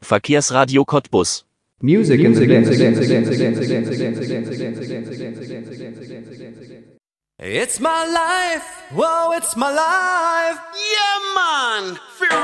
Verkehrsradio Cottbus. Music incidents. It's my life, whoa, it's my life. Yeah, man.